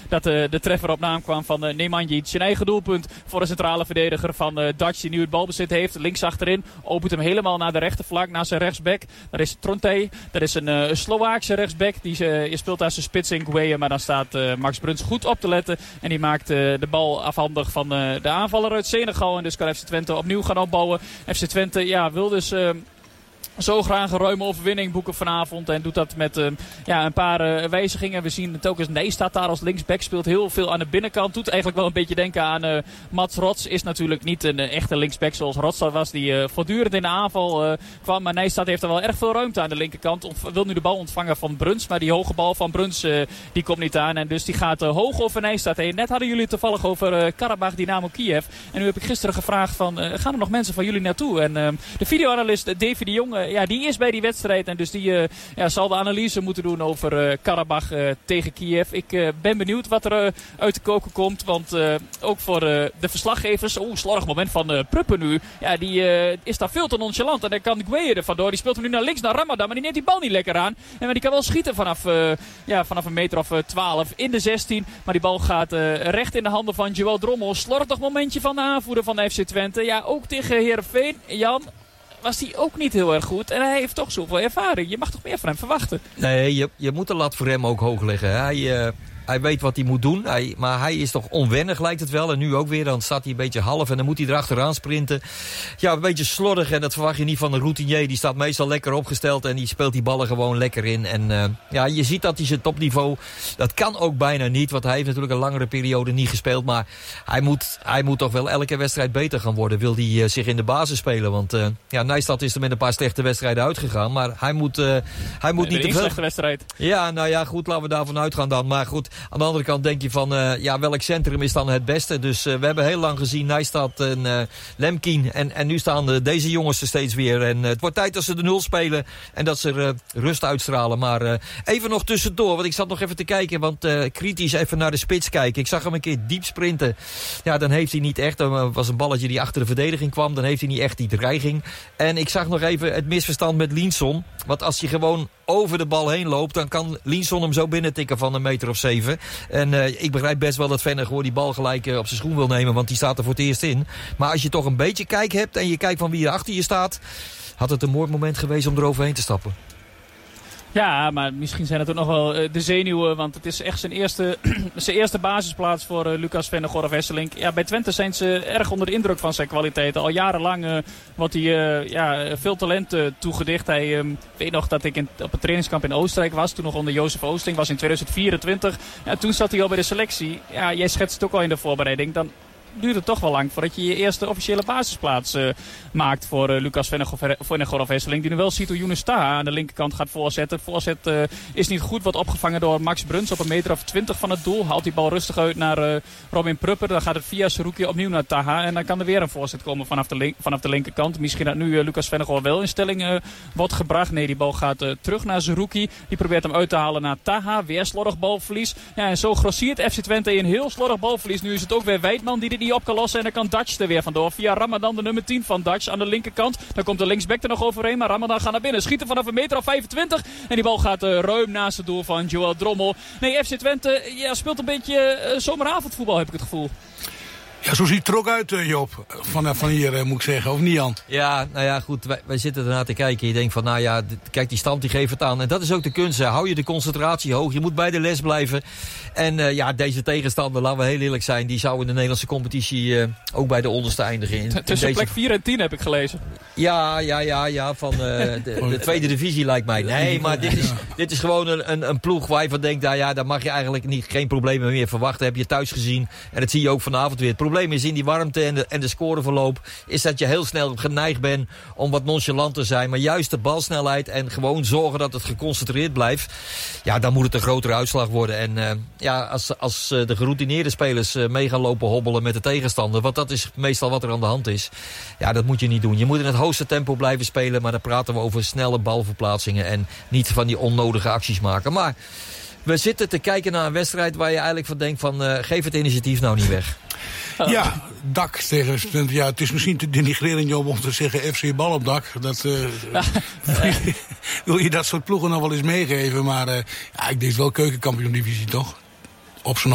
dat de treffer op naam kwam van Nemanjic. Zijn eigen doelpunt voor de centrale verdediger van Dutch die nu het balbezit heeft. Links achterin. Opent hem helemaal naar de rechterflank, naar zijn rechtsback. Daar is Tronte. Dat is een Slovaakse rechtsback. Je speelt daar zijn spits in Gueye. Maar dan staat Max Bruns goed op te letten. En die maakt de bal afhandig van de aanvaller uit Senegal. En dus kan FC Twente opnieuw gaan opbouwen. FC Twente wil dus zo graag een ruime overwinning boeken vanavond. En doet dat met een paar wijzigingen. We zien het ook eens Nijstaat daar als linksback. Speelt heel veel aan de binnenkant. Doet eigenlijk wel een beetje denken aan Mats Rots. Is natuurlijk niet een echte linksback zoals Rots dat was. Die voortdurend in de aanval kwam. Maar Nijstaat heeft er wel erg veel ruimte aan de linkerkant. Wil nu de bal ontvangen van Bruns. Maar die hoge bal van Bruns die komt niet aan. En dus die gaat hoog over Nijstaat heen. Net hadden jullie het toevallig over Karabach Dynamo Kiev. En nu heb ik gisteren gevraagd van gaan er nog mensen van jullie naartoe? En de videoanalist Davy de Jong die is bij die wedstrijd. En dus die zal de analyse moeten doen over Karabach tegen Kiev. Ik ben benieuwd wat er uit de koken komt. Want ook voor de verslaggevers. Slordig moment van Pruppen nu. Ja, die is daar veel te nonchalant. En dan kan Gueye er vandoor. Die speelt hem nu naar links naar Ramadan. Maar die neemt die bal niet lekker aan. Maar die kan wel schieten vanaf een meter of 12 in de 16. Maar die bal gaat recht in de handen van Joël Drommel. Slordig momentje van de aanvoerder van de FC Twente. Ja, ook tegen Heerenveen. Jan, was hij ook niet heel erg goed. En hij heeft toch zoveel ervaring. Je mag toch meer van hem verwachten? Nee, je moet de lat voor hem ook hoog leggen. Hij weet wat hij moet doen. Maar hij is toch onwennig, lijkt het wel. En nu ook weer. Dan staat hij een beetje half. En dan moet hij erachteraan sprinten. Ja, een beetje slordig. En dat verwacht je niet van een routinier. Die staat meestal lekker opgesteld. En die speelt die ballen gewoon lekker in. En je ziet dat hij zijn topniveau... Dat kan ook bijna niet. Want hij heeft natuurlijk een langere periode niet gespeeld. Maar hij moet toch wel elke wedstrijd beter gaan worden. Wil hij zich in de basis spelen. Want Nijstad is er met een paar slechte wedstrijden uitgegaan. Maar hij moet niet te veel... slechte wedstrijd. Ja, nou ja, goed. Laten we daarvan uitgaan dan. Maar goed... Aan de andere kant denk je van, welk centrum is dan het beste? Dus we hebben heel lang gezien Nijstad en Lemkien. En nu staan deze jongens er steeds weer. En het wordt tijd dat ze de 0 spelen. En dat ze rust uitstralen. Maar even nog tussendoor. Want ik zat nog even te kijken. Want kritisch even naar de spits kijken. Ik zag hem een keer diep sprinten. Ja, dan heeft hij niet echt. Er was een balletje die achter de verdediging kwam. Dan heeft hij niet echt die dreiging. En ik zag nog even het misverstand met Linsson. Want als hij gewoon over de bal heen loopt... dan kan Linsson hem zo binnentikken van een meter of 7. En ik begrijp best wel dat Vennegoor die bal gelijk op zijn schoen wil nemen... want die staat er voor het eerst in. Maar als je toch een beetje kijk hebt... en je kijkt van wie er achter je staat... had het een mooi moment geweest om er overheen te stappen. Ja, maar misschien zijn het ook nog wel de zenuwen. Want het is echt zijn eerste basisplaats voor Lucas Vennegoor of Hesselink. Ja, bij Twente zijn ze erg onder de indruk van zijn kwaliteiten. Al jarenlang wordt hij veel talent toegedicht. Hij weet nog dat ik op het trainingskamp in Oostenrijk was. Toen nog onder Jozef Oosting. Was in 2024. Ja, toen zat hij al bij de selectie. Ja, jij schetst het ook al in de voorbereiding. Dan duurt het toch wel lang voordat je je eerste officiële basisplaats maakt voor Lucas Vennegoor of Hesselink. Die nu wel Sito Younes Taha aan de linkerkant gaat voorzetten. Het voorzet is niet goed, wordt opgevangen door Max Bruns op een meter of 20 van het doel. Haalt die bal rustig uit naar Robin Prupper. Dan gaat het via Seruki opnieuw naar Taha. En dan kan er weer een voorzet komen vanaf de linkerkant. Misschien dat nu Lucas Vennegoor wel in stelling wordt gebracht. Nee, die bal gaat terug naar Seruki. Die probeert hem uit te halen naar Taha. Weer slordig balverlies. Ja, en zo grossiert FC Twente een heel slordig balverlies. Nu is het ook weer Wijdman die dit niet op kan lossen. En dan kan Dutch er weer vandoor. Via Ramadan, de nummer 10 van Dutch aan de linkerkant. Dan komt de linksback er nog overheen. Maar Ramadan gaat naar binnen. Schieten vanaf een meter of 25. En die bal gaat ruim naast het doel van Joël Drommel. Nee, FC Twente speelt een beetje zomeravondvoetbal, heb ik het gevoel. Ja, zo ziet het er ook uit, Joop. Van hier, moet ik zeggen. Of niet, Jan? Ja, nou ja, goed. Wij zitten ernaar te kijken. Je denkt van, nou ja, kijk, die stand die geeft het aan. En dat is ook de kunst. Hou je de concentratie hoog. Je moet bij de les blijven. En deze tegenstander, laten we heel eerlijk zijn... die zou in de Nederlandse competitie ook bij de onderste eindigen. Tussen plek 4 en 10 heb ik gelezen. Ja, van de tweede divisie lijkt mij. Nee, maar dit is gewoon een ploeg waar je van denkt... daar mag je eigenlijk geen problemen meer verwachten. Heb je thuis gezien. En dat zie je ook vanavond weer. Het probleem is in die warmte en de scoreverloop... is dat je heel snel geneigd bent om wat nonchalant te zijn. Maar juist de balsnelheid en gewoon zorgen dat het geconcentreerd blijft... ja, dan moet het een grotere uitslag worden. En als de geroutineerde spelers mee gaan lopen hobbelen met de tegenstander... want dat is meestal wat er aan de hand is... ja, dat moet je niet doen. Je moet in het hoogste tempo blijven spelen... maar dan praten we over snelle balverplaatsingen... en niet van die onnodige acties maken. Maar we zitten te kijken naar een wedstrijd waar je eigenlijk van denkt... geef het initiatief nou niet weg. Ja, dak tegen Twente. Ja, het is misschien te denigrerend om te zeggen FC bal op dak. Dat wil je dat soort ploegen nog wel eens meegeven. Maar ik denk wel keukenkampioen-divisie toch? Op zijn